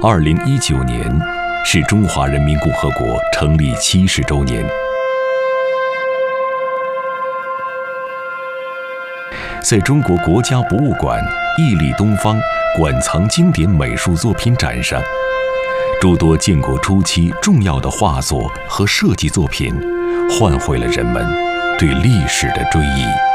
2019年是中华人民共和国成立70周年。在中国国家博物馆屹立东方馆藏经典美术作品展上，诸多建国初期重要的画作和设计作品，唤回了人们对历史的追忆。